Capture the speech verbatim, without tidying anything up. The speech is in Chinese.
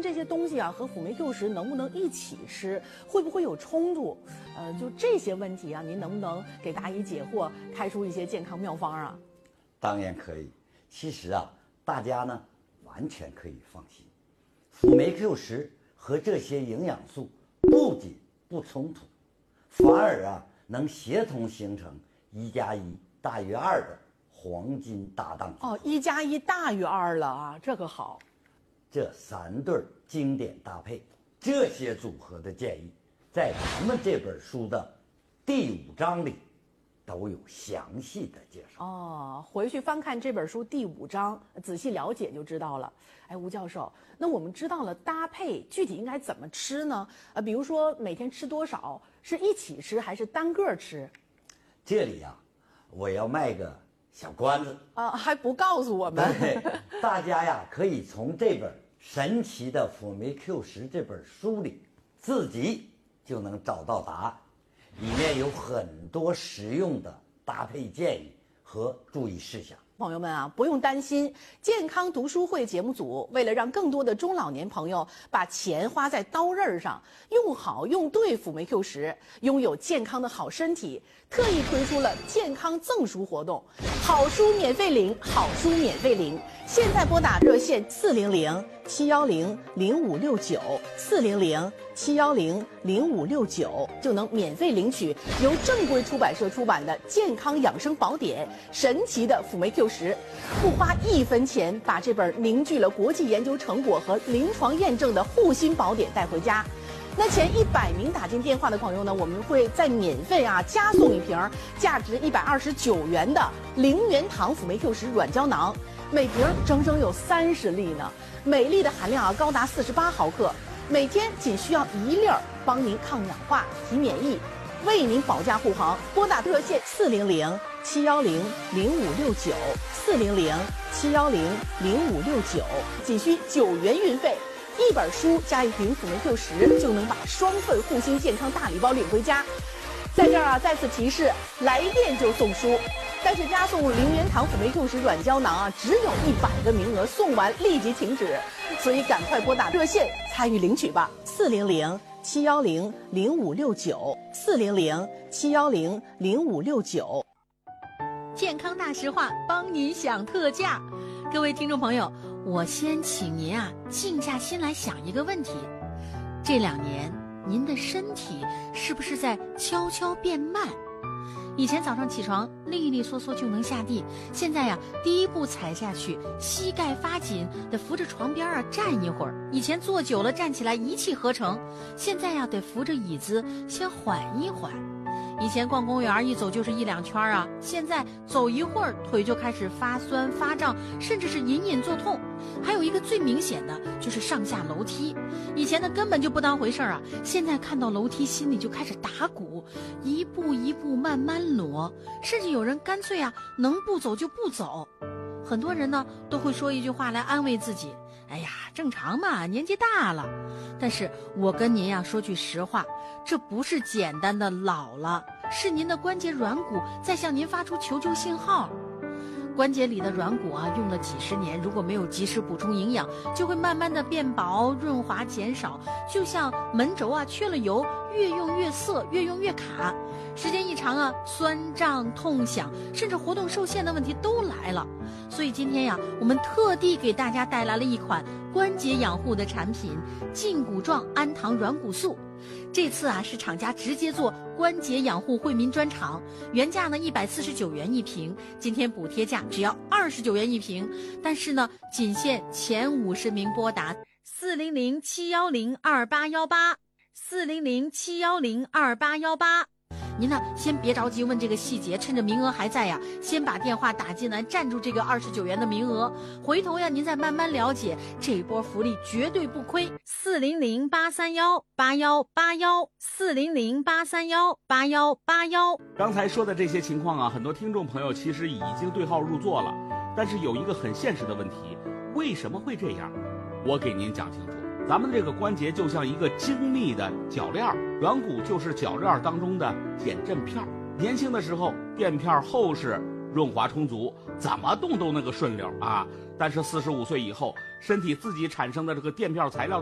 这些东西啊和辅酶 Q 十能不能一起吃，会不会有冲突？呃，就这些问题啊，您能不能给答疑解惑，开出一些健康妙方啊？ 当然可以。其实啊，大家呢完全可以放心，辅酶 Q 十和这些营养素不仅不冲突，反而啊能协同形成一加一大于二的黄金搭档。 哦，一加一大于二了啊，这个好。 这三对经典搭配，这些组合的建议，在咱们这本书的第五章里都有详细的介绍。 哦，回去翻看这本书第五章，仔细了解就知道了。哎，吴教授，那我们知道了搭配，具体应该怎么吃呢？呃，比如说每天吃多少，是一起吃还是单个吃？ 这里啊，我要卖个小关子啊，还不告诉我们？ 对，大家呀可以从这本神奇的辅酶 Q 十这本书里，自己就能找到答案。里面有很多实用的搭配建议和注意事项。 朋友们啊，不用担心，健康读书会节目组为了让更多的中老年朋友把钱花在刀刃上，用好用对辅酶 Q 十，拥有健康的好身体，特意推出了健康赠书活动，好书免费领，好书免费领。现在拨打热线四零零七幺零零五六九四零零七幺零零五六九，就能免费领取由正规出版社出版的健康养生宝典《神奇的辅酶 Q 十》，不花一分钱，把这本凝聚了国际研究成果和临床验证的护心宝典带回家。那前一百名打进电话的朋友呢，我们会再免费啊加送一瓶价值一百二十九元的零元糖辅酶 Q 十软胶囊，每瓶整整有三十粒呢，每粒的含量啊高达四十八毫克，每天仅需要一粒儿，帮您抗氧化、提免疫，为您保驾护航。拨打热线四零零七幺零零五六九四零零七幺零零五六九，仅需九元运费。一本书加一瓶辅酶 Q 十，就能把双份护心健康大礼包领回家。在这儿啊，再次提示，来电就送书，但是加送零元糖辅酶 Q 十软胶囊啊，只有一百个名额，送完立即停止，所以赶快拨打热线参与领取吧。四零零七幺零零五六九四零零七幺零零五六九。 健康大实话，帮您享特价。各位听众朋友，我先请您啊静下心来想一个问题：这两年您的身体是不是在悄悄变慢？以前早上起床利利索索就能下地，现在呀第一步踩下去膝盖发紧，得扶着床边啊站一会儿。以前坐久了站起来一气呵成，现在呀得扶着椅子先缓一缓。以前逛公园一走就是一两圈啊，现在走一会儿腿就开始发酸发胀，甚至是隐隐作痛。还有一个最明显的就是上下楼梯，以前呢根本就不当回事啊，现在看到楼梯心里就开始打鼓，一步一步慢慢挪，甚至有人干脆啊能不走就不走。很多人呢都会说一句话来安慰自己，哎呀正常嘛，年纪大了。但是我跟您呀说句实话，这不是简单的老了，是您的关节软骨在向您发出求救信号。关节里的软骨啊用了几十年，如果没有及时补充营养，就会慢慢的变薄，润滑减少，就像门轴啊缺了油，越用越涩，越用越卡。时间一长啊，酸胀痛响，甚至活动受限的问题都来了。所以今天呀，我们特地给大家带来了一款关节养护的产品——胫骨状氨糖软骨素。这次啊是厂家直接做关节养护惠民专场，原价呢一百四十九元一瓶，今天补贴价只要二十九元一瓶。但是呢，仅限前五十名拨打四零零七幺零二八幺八四零零七幺零二八幺八。您呢，先别着急问这个细节，趁着名额还在呀，先把电话打进来，占住这个二十九元的名额。回头呀，您再慢慢了解，这一波福利绝对不亏。四零零八三幺八幺八幺四零零八三幺八幺八幺。 刚才说的这些情况啊，很多听众朋友其实已经对号入座了，但是有一个很现实的问题，为什么会这样？我给您讲清楚。咱们这个关节就像一个精密的铰链，软骨就是铰链当中的减震片。年轻的时候垫片厚实，润滑充足，怎么动都那个顺溜啊。但是四十五岁以后，身体自己产生的这个垫片材料